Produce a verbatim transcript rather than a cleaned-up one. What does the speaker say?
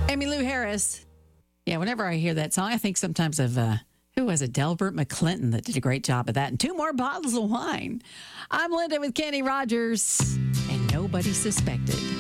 Emmylou Harris. Yeah, whenever I hear that song, I think sometimes of, uh, who was it, Delbert McClinton that did a great job of that. And two more bottles of wine. I'm Linda with Kenny Rogers, and nobody suspected.